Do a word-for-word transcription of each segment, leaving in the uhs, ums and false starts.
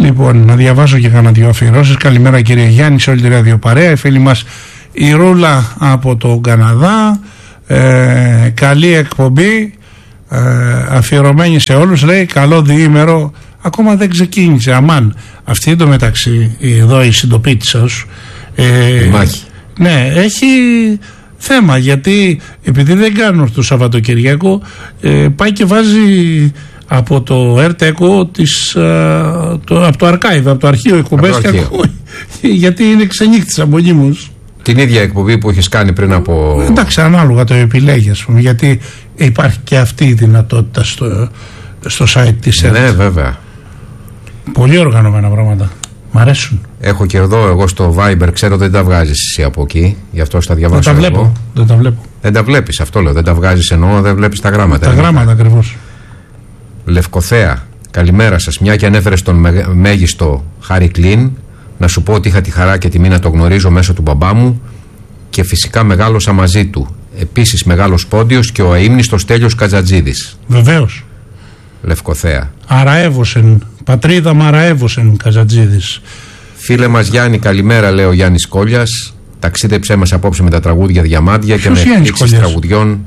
Λοιπόν, να διαβάσω και κανένα δυο αφιερώσεις. Καλημέρα κύριε Γιάννη, σε όλη τη ραδιοπαρέα. Η φίλη μας η Ρούλα από το Καναδά. Ε, καλή εκπομπή. Ε, αφιερωμένη σε όλους, λέει. Καλό διήμερο. Ακόμα δεν ξεκίνησε. Αμάν. Αυτή εντωμεταξύ, εδώ η συντοπίτησα σου. Ε, η μάχη. Ναι, έχει θέμα, γιατί επειδή δεν κάνουν το Σαββατοκυριακό, ε, πάει και βάζει από το ΕΡΤΕΚΟ της, α, το, από το archive, από το αρχείο εκπομπές και ακούει, γιατί είναι ξενύχτησα μονίμως. Την ίδια εκπομπή που έχεις κάνει πριν από... Εντάξει, ανάλογα το επιλέγει, ας πούμε, γιατί υπάρχει και αυτή η δυνατότητα στο, στο site της ΕΡΤ. Ναι, βέβαια. Πολύ οργανωμένα πράγματα. Μ' αρέσουν. Έχω και εδώ εγώ στο Viber, ξέρω δεν τα βγάζεις εσύ από εκεί, γι' αυτό στα διαβάσω. Δεν τα βλέπω. Δεν τα βλέπω. Δεν τα βλέπεις, αυτό λέω. Δεν τα βγάζεις, εννοώ, δεν βλέπεις τα γράμματα. Τα γράμματα ακριβώς. Λευκοθέα, καλημέρα σας. Μια και ανέφερες τον μέγιστο Χάρη Κλίν, να σου πω ότι είχα τη χαρά και τιμή να το γνωρίζω μέσω του μπαμπά μου και φυσικά μεγάλωσα μαζί του. Επίσης μεγάλος πόντιος και ο αείμνηστος Τέλειος Κατζατζίδης. Βεβαίως. Λευκοθέα. Αραεύωσεν, πατρίδα μ' αραεύωσεν Κατζατζίδης. Φίλε μας Γιάννη, καλημέρα, λέει ο Γιάννης Κόλιας. Ταξίδεψέ μας απόψε με τα τραγούδια Διαμάντια και με εκπλήξεις τραγουδιών.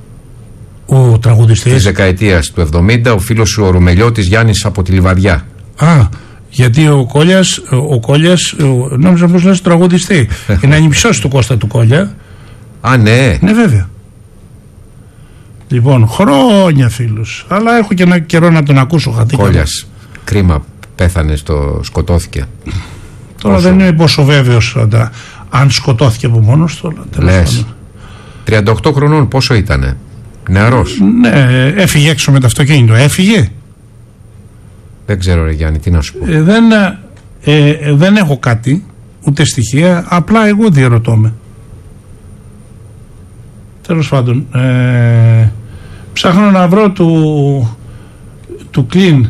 Ο τραγουδιστής της δεκαετίας του εβδομήντα, ο φίλος σου ο Ρουμελιώτης Γιάννης από τη Λιβαδιά. Α, γιατί ο Κόλιας, ο Κόλιας, νόμιζα πως λες τραγουδιστή. Είναι ανιψιός του Κώστα του Κόλια. Α, ναι. Ναι, βέβαια. Λοιπόν, χρόνια φίλους. Αλλά έχω και ένα καιρό να τον ακούσω. Χαθήκα. Κόλιας, κρίμα, πέθανε, στο, σκοτώθηκε. Τώρα πόσο... δεν είναι πόσο βέβαιος αν σκοτώθηκε από μόνος του. Λες. τριάντα οκτώ χρονών πόσο ήτανε? Νεαρός. Ναι, έφυγε έξω με το αυτοκίνητο. Έφυγε. Δεν ξέρω, ρε Γιάννη, τι να σου πω. Ε, δεν, ε, δεν έχω κάτι, ούτε στοιχεία. Απλά εγώ διαρωτώ με. Τέλος πάντων, ε, ψάχνω να βρω του, του Κλίν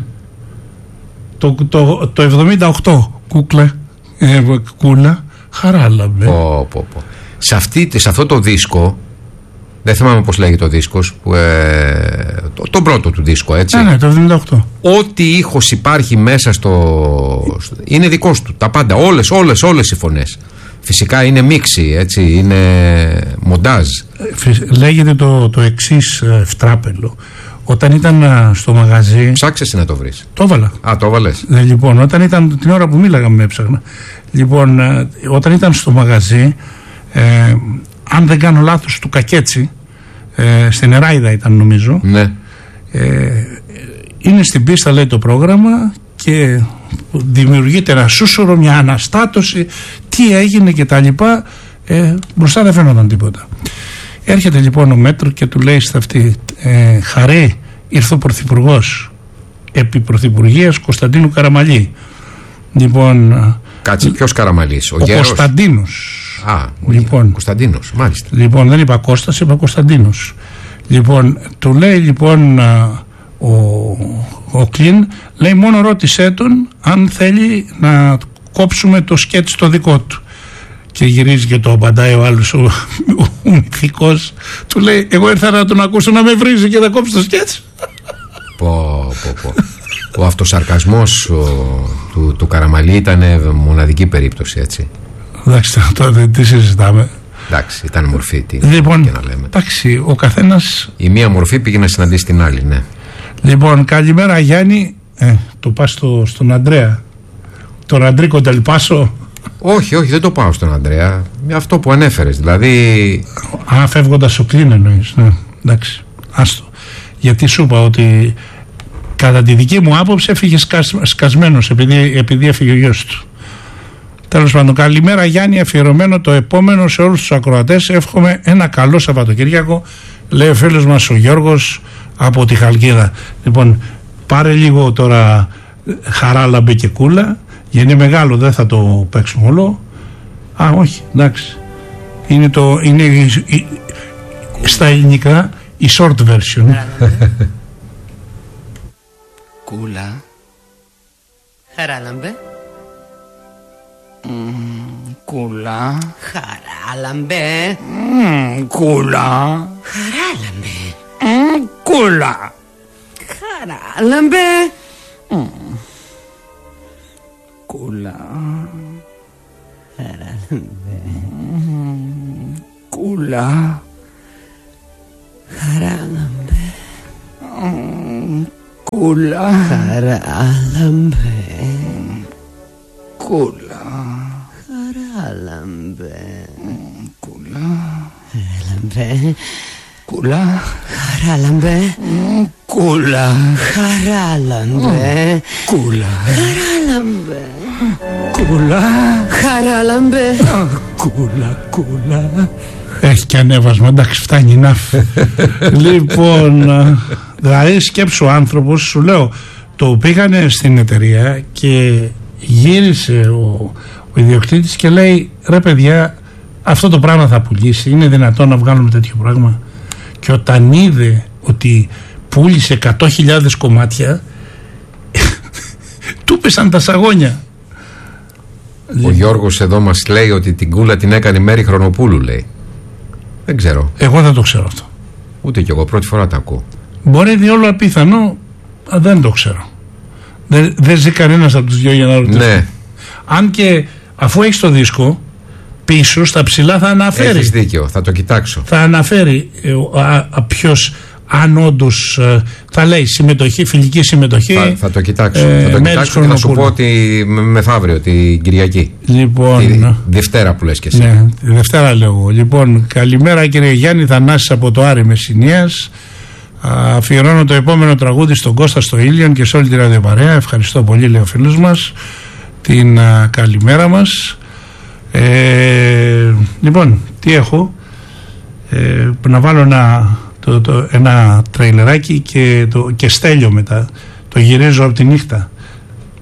το, το, το εβδομήντα οκτώ κούκλα, ε, κούλα, χαράλαμπε. Πω, πω, πω. Σε, αυτή, σε αυτό το δίσκο, δεν θυμάμαι πώς λέγει το δίσκος, που, ε, το, τον πρώτο του δίσκο, έτσι. Ναι, ναι, το εβδομήντα οκτώ. Ό,τι ήχος υπάρχει μέσα στο... είναι δικός του, τα πάντα, όλες, όλες, όλες οι φωνές. Φυσικά είναι μίξη, έτσι, είναι μοντάζ. Λέγεται το, το εξής ε, φτράπελο. Όταν ήταν στο μαγαζί... Ψάξε να το βρεις. Το έβαλα. Α, το έβαλες. Ε, λοιπόν, όταν ήταν την ώρα που μίλαγα με έψαχνα. Λοιπόν, ε, όταν ήταν στο μαγαζί, ε, αν δεν κάνω λάθος, του Κακέτσι, ε, στην Εράιδα ήταν νομίζω. Ναι. Ε, είναι στην πίστα, λέει, το πρόγραμμα και δημιουργείται ένα σούσουρο, μια αναστάτωση, τι έγινε και τα λοιπά. Ε, μπροστά δεν φαίνονταν τίποτα. Έρχεται λοιπόν ο μέτρο και του λέει στα αυτή, ε, Χαρέ, ήρθε ο Πρωθυπουργός επί Πρωθυπουργίας Κωνσταντίνου Καραμαλή. Λοιπόν, κάτσε, ποιος Καραμαλής? Ο, ο γέρος? Κωνσταντίνος. Α, λοιπόν, Κωνσταντίνος, μάλιστα. Λοιπόν, δεν είπα Κώστας, είπα Κωνσταντίνος. Λοιπόν, του λέει λοιπόν ο, ο Κλίν, λέει μόνο ρώτησέ τον αν θέλει να κόψουμε το σκέτς το δικό του. Και γυρίζει και το απαντάει ο άλλος, ο, ο, ο μυθικός, του λέει, εγώ ήρθα να τον ακούσω να με βρίζει και να κόψει το σκέτς. Πω, πω, πω. Ο αυτοσαρκασμός ο, του, του Καραμαλή ήταν μοναδική περίπτωση, έτσι. Εντάξει, τότε τι συζητάμε. Εντάξει, ήταν μορφή, τι λοιπόν, και να λέμε. Εντάξει, ο καθένας... Η μία μορφή πήγε να συναντήσει την άλλη, ναι. Λοιπόν, καλημέρα Γιάννη. Ε, το πας στο, στον Αντρέα. Τον Αντρίκο Τελπάσο. Όχι, όχι, δεν το πάω στον Αντρέα. Αυτό που ανέφερες, δηλαδή... Α, φεύγοντας ο Κλίν εννοείς. Ναι, εντάξει, άστο. Γιατί σου είπα ότι κατά τη δική μου άποψη έφυγε σκασ, σκασμένος επειδή, επειδή έφυγε ο γιος του. Τέλος πάντων, καλημέρα Γιάννη, αφιερωμένο το επόμενο σε όλους τους ακροατές. Εύχομαι ένα καλό Σαββατοκύριακο, λέει ο φίλος μας ο Γιώργος από τη Χαλκίδα. Λοιπόν, πάρε λίγο τώρα Χαράλαμπε και Κούλα, γιατί είναι μεγάλο, δεν θα το παίξουμε όλο. Α, όχι, εντάξει. Είναι, το, είναι η, η, στα ελληνικά η short version. Κούλα. Χαράλαμπε. Mm, κούλα. Χαράλαμπε. Mm, κούλα. Χαράλαμπε. Mm, κούλα. Χαράλαμπε. Mm. Κούλα. Χαράλαμπε. Κούλα. Χαράλαμπε. Κούλα. Χαράλαμπε. Κούλα. Χαράλαμπε. Κούλα. Χαράλαμπε. Κούλα. Χαράλαμπε. Κούλα. Χαράλαμπε. Κούλα. Χαράλαμπε. Κούλα. Κούλα. Έχει και ανέβασμα, εντάξει, φτάνει να. Λοιπόν, δηλαδή σκέψου ο άνθρωπος, σου λέω, το πήγανε στην εταιρεία και γύρισε ο, ο ιδιοκτήτης και λέει, ρε παιδιά, αυτό το πράγμα θα πουλήσει, είναι δυνατόν να βγάλουμε τέτοιο πράγμα? Και όταν είδε ότι πούλησε εκατό χιλιάδες κομμάτια, του πέσαν τα σαγόνια. Ο Γιώργος εδώ μας λέει ότι την κούλα την έκανε η Μέρη Χρονοπούλου, λέει. Δεν ξέρω. Εγώ δεν το ξέρω αυτό. Ούτε κι εγώ, πρώτη φορά τα ακούω. Μπορεί διόλου απίθανο, α, δεν το ξέρω. Δεν, δεν ζει κανένας από τους δυο για να ρωτήσει. Ναι. Αν και αφού έχεις το δίσκο, πίσω στα ψηλά θα αναφέρει. Έχεις δίκιο, θα το κοιτάξω. Θα αναφέρει ε, α, α, ποιος, αν όντως ε, θα λέει συμμετοχή, φιλική συμμετοχή. Θα, θα το κοιτάξω. ε, θα το κοιτάξω και θα σου πω ότι με, μεθαύριο, την Κυριακή. Λοιπόν. Τη Δευτέρα που λες και εσύ. Ναι, τη Δευτέρα λέω εγώ. Λοιπόν, καλημέρα κύριε Γιάννη, Θανάσης από το Άρη Μεσσηνίας. Αφιερώνω το επόμενο τραγούδι στον Κώστα στο Ήλιον και σε όλη τη ραδιοπαρέα. Ευχαριστώ πολύ, λέει ο φίλος μας. Την α, καλημέρα μας. Ε, λοιπόν, τι έχω? Ε, να βάλω ένα, το, το, ένα τρέιλεράκι και, το, και στέλιο μετά. Το γυρίζω από τη νύχτα.